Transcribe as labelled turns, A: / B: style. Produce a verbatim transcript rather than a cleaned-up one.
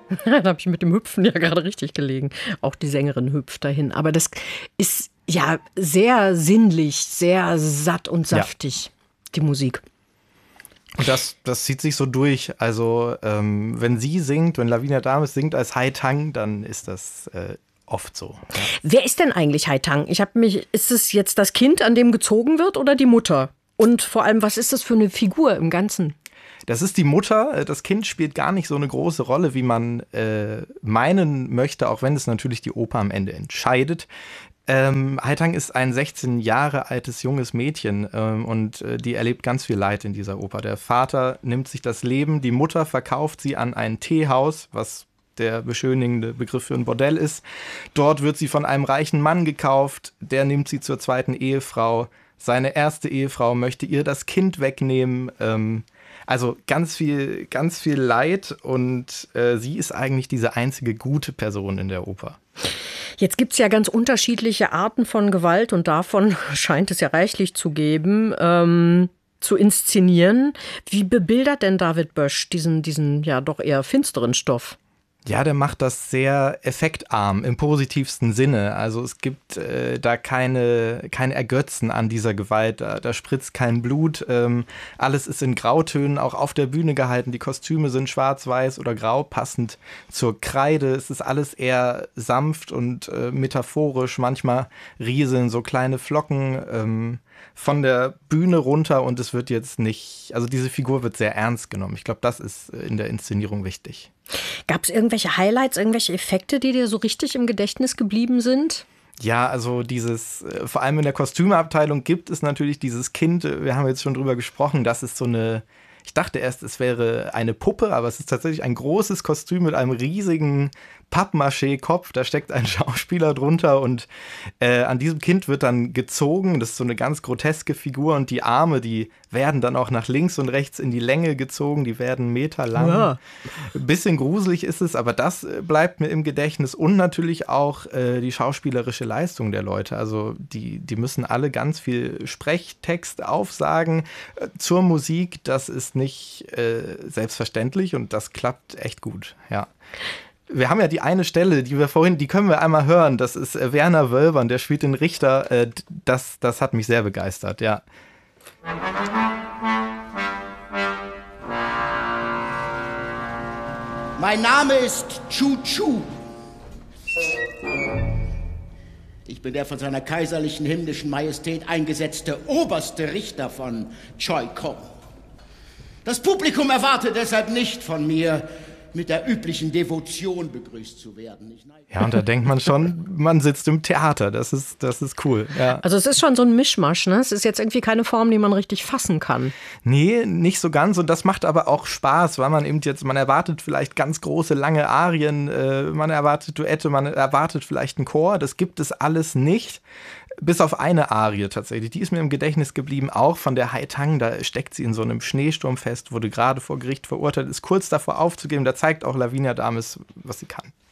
A: Da habe ich mit dem Hüpfen ja gerade richtig gelegen. Auch die Sängerin hüpft dahin. Aber das ist ja sehr sinnlich, sehr satt und
B: Ja.
A: saftig, die Musik.
B: Und das, das zieht sich so durch. Also, ähm, wenn sie singt, wenn Lavinia Dames singt als Hai Tang, dann ist das äh, oft so. Ja.
A: Wer ist denn eigentlich Hai Tang? Ich habe mich, ist es jetzt das Kind, an dem gezogen wird, oder die Mutter? Und vor allem, was ist das für eine Figur im Ganzen?
B: Das ist die Mutter. Das Kind spielt gar nicht so eine große Rolle, wie man äh, meinen möchte, auch wenn es natürlich die Oper am Ende entscheidet. Ähm, Hai Tang ist ein sechzehn Jahre altes junges Mädchen ähm, und äh, die erlebt ganz viel Leid in dieser Oper. Der Vater nimmt sich das Leben, die Mutter verkauft sie an ein Teehaus, was der beschönigende Begriff für ein Bordell ist. Dort wird sie von einem reichen Mann gekauft, der nimmt sie zur zweiten Ehefrau. Seine erste Ehefrau möchte ihr das Kind wegnehmen. Ähm, also ganz viel, ganz viel Leid und äh, sie ist eigentlich diese einzige gute Person in der Oper.
A: Jetzt gibt es ja ganz unterschiedliche Arten von Gewalt und davon scheint es ja reichlich zu geben, ähm, zu inszenieren. Wie bebildert denn David Bösch diesen, diesen ja doch eher finsteren Stoff?
B: Ja, der macht das sehr effektarm im positivsten Sinne. Also es gibt äh, da keine, kein Ergötzen an dieser Gewalt. Da, da spritzt kein Blut. Ähm, alles ist in Grautönen auch auf der Bühne gehalten. Die Kostüme sind schwarz-weiß oder grau, passend zur Kreide. Es ist alles eher sanft und äh, metaphorisch. Manchmal rieseln so kleine Flocken ähm, von der Bühne runter und es wird jetzt nicht, also diese Figur wird sehr ernst genommen. Ich glaube, das ist in der Inszenierung wichtig.
A: Gab es irgendwelche Highlights, irgendwelche Effekte, die dir so richtig im Gedächtnis geblieben sind?
B: Ja, also dieses, vor allem in der Kostümeabteilung gibt es natürlich dieses Kind, wir haben jetzt schon drüber gesprochen, das ist so eine, ich dachte erst, es wäre eine Puppe, aber es ist tatsächlich ein großes Kostüm mit einem riesigen Pappmaché-Kopf, da steckt ein Schauspieler drunter und äh, an diesem Kind wird dann gezogen, das ist so eine ganz groteske Figur und die Arme, die werden dann auch nach links und rechts in die Länge gezogen, die werden meterlang.
A: Ja.
B: Ein bisschen gruselig ist es, aber das bleibt mir im Gedächtnis und natürlich auch äh, die schauspielerische Leistung der Leute, also die, die müssen alle ganz viel Sprechtext aufsagen äh, zur Musik, das ist nicht äh, selbstverständlich und das klappt echt gut, ja. Wir haben ja die eine Stelle, die wir vorhin, die können wir einmal hören. Das ist äh, Werner Wölbern, der spielt den Richter. Äh, das, das hat mich sehr begeistert, ja.
C: Mein Name ist Chu Chu. Ich bin der von seiner kaiserlichen himmlischen Majestät eingesetzte oberste Richter von Choi Kong. Das Publikum erwartet deshalb nicht von mir, mit der üblichen Devotion begrüßt zu werden. Ich
B: ja, und da denkt man schon, man sitzt im Theater. Das ist, das ist cool. Ja.
A: Also es ist schon so ein Mischmasch, ne? Es ist jetzt irgendwie keine Form, die man richtig fassen kann.
B: Nee, nicht so ganz. Und das macht aber auch Spaß, weil man eben jetzt, man erwartet vielleicht ganz große, lange Arien, äh, man erwartet Duette, man erwartet vielleicht einen Chor. Das gibt es alles nicht. Bis auf eine Arie tatsächlich, die ist mir im Gedächtnis geblieben, auch von der Hai Tang, da steckt sie in so einem Schneesturm fest, wurde gerade vor Gericht verurteilt, ist kurz davor aufzugeben, da zeigt auch Lavinia Dames, was sie kann.